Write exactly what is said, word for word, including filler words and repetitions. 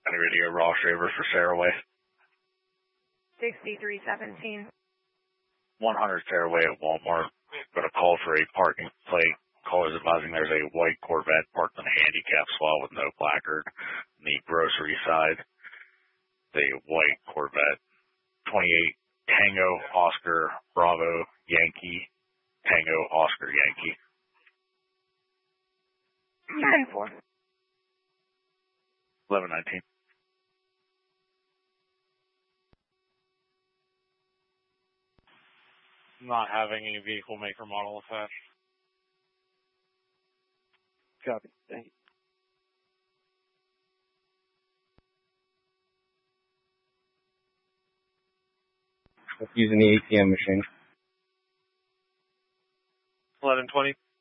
Any radio Ross River for Saraway. sixty-three seventeen. one hundred Saraway at Walmart. Got a call for a parking plate. Callers advising there's a white Corvette parked on a handicap slot with no placard on the grocery side. The white Corvette. twenty-eight Tango Oscar Bravo Yankee. Tango Oscar Yankee. nine four. eleven nineteen. Not having any vehicle maker model attached. Copy. Thank you. Using the A T M machine. eleven twenty.